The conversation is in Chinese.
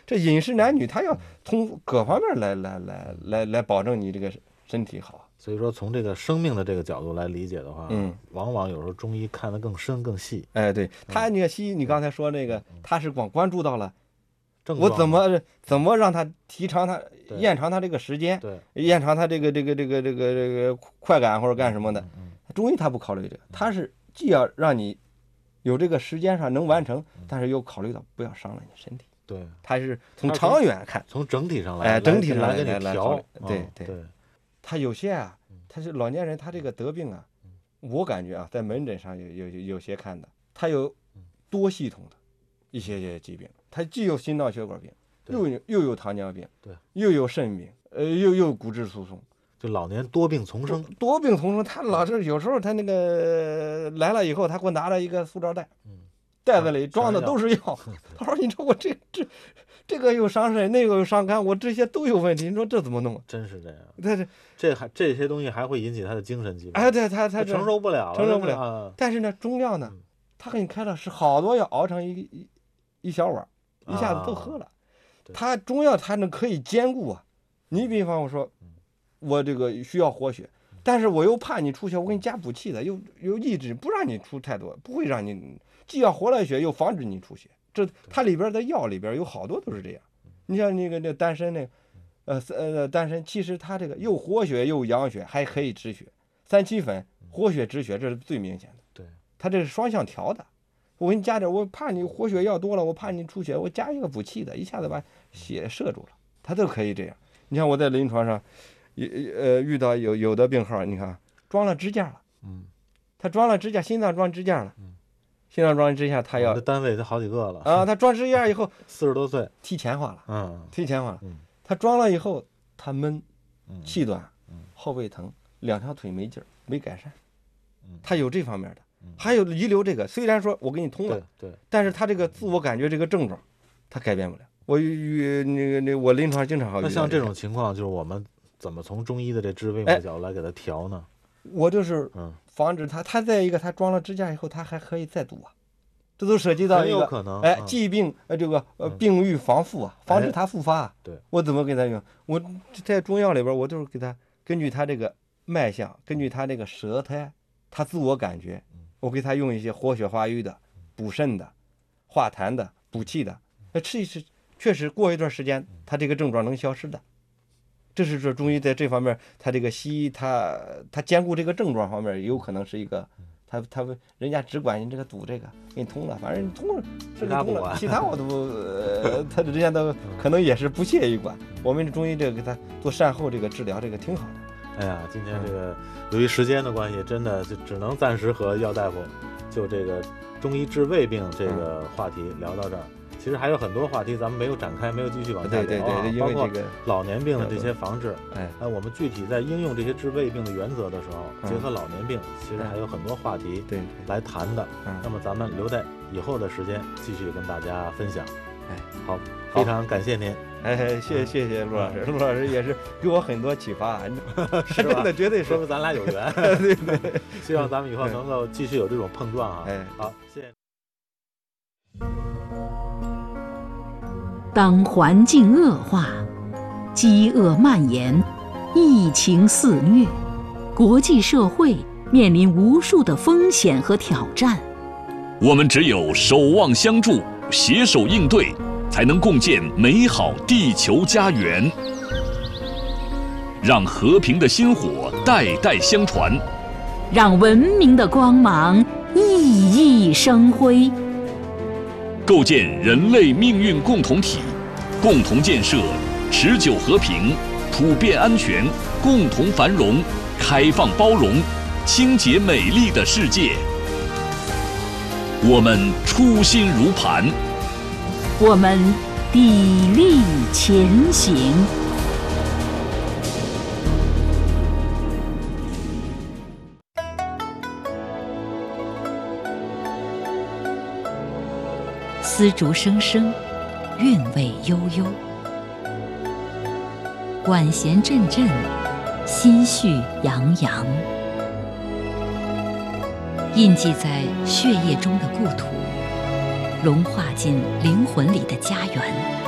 这饮食男女，他要从各方面来保证你这个身体好。 所以说，从这个生命的这个角度来理解的话，往往有时候中医看得更深更细。 哎，对他那个西医，你刚才说那个，他是光关注到了。 我怎么让他延长他这个时间，延长他这个快感或者干什么的？中医他不考虑这个，他是既要让你有这个时间上能完成，但是又考虑到不要伤了你身体。 对， 他是从长远看， 从整体上来， 整体上来给你调。 对，他有些啊，他是老年人，他这个得病啊，我感觉啊，在门诊上有些看的，他有多系统的一些疾病。他既有心脑血管病，又有糖尿病， 对， 又有肾病，又有骨质疏松， 就老年多病丛生。 多病丛生，他老是有时候他那个来了以后，他给我拿了一个塑料袋，袋子里装的都是药。他说：“你说我这个又伤肾，那个又伤肝，我这些都有问题，你说这怎么弄？” 真是这样。这些东西还会引起他的精神疾病。 哎，对，他承受不了， 但是呢，中药呢，他给你开了是好多药熬成一小碗。一下子都喝了，它中药它可以兼顾啊。你比方我说，我这个需要活血，但是我又怕你出血，我给你加补气的，又抑制不让你出太多，不会让你既要活了血又防止你出血。这它里边的药里边有好多都是这样。你像那丹参那个丹参，其实它这个又活血又养血，还可以止血。三七粉活血止血，这是最明显的。 对， 它这是双向调的。我给你加点，我怕你活血药多了，我怕你出血，我加一个补气的，一下子把血摄住了，他都可以这样。你看我在临床上，遇到有的病号，你看装了支架了，他装了支架，心脏装支架了，心脏装支架，他要单位他好几个了啊，他装支架以后 40多岁， 提前化了，提前化了，他装了以后他闷，气短，后背疼，两条腿没劲儿，没改善，他有这方面的。还有遗留这个，虽然说我给你通了， 对， 但是他这个自我感觉这个症状，他改变不了。我我临床经常好。 那像这种情况，就是我们怎么从中医的这治胃的角度来给他调呢？ 我就是防止他再一个，他装了支架以后，他还可以再堵啊，这都涉及到一个很有可能疾病这个病愈防复啊，防止他复发啊。 对， 我怎么给他用？我在中药里边，我就是给他根据他这个脉象，根据他这个舌苔，他自我感觉。我给他用一些活血化瘀的、补肾的、化痰的、补气的，吃一吃，确实过一段时间，他这个症状能消失的。这是说中医在这方面，他这个西医他兼顾这个症状方面，有可能是一个，他人家只管你这个堵这个，给你通了，反正你通了，这个通了，其他我都他人家都可能也是不屑于管。我们中医这个给他做善后这个治疗，这个挺好的。 哎呀，今天这个由于时间的关系，真的就只能暂时和药大夫就这个中医治胃病这个话题聊到这儿。其实还有很多话题咱们没有展开，没有继续往下聊啊，包括老年病的这些防治。我们具体在应用这些治胃病的原则的时候，结合老年病，其实还有很多话题来谈的。那么咱们留在以后的时间继续跟大家分享。好，非常感谢您。 谢谢陆老师，陆老师也是给我很多启发，真的绝对说明咱俩有缘。 对， 希望咱们以后能够继续有这种碰撞啊。好，谢谢。 当环境恶化、饥饿蔓延、疫情肆虐，国际社会面临无数的风险和挑战， 我们只有守望相助，携手应对，才能共建美好地球家园，让和平的薪火代代相传， 让文明的光芒熠熠生辉， 构建人类命运共同体，共同建设持久和平、普遍安全、共同繁荣、开放包容、清洁美丽的世界。我们初心如磐， 我们砥砺前行。丝竹声声，韵味悠悠；管弦阵阵，心绪洋洋。印记在血液中的故土，融化进灵魂里的家园。